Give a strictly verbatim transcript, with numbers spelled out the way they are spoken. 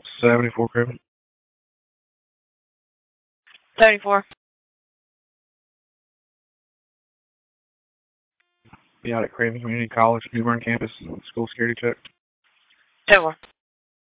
seventy-four Craven. seventy-four. Be out at Craven Community College, New Bern campus. School security check. ten four.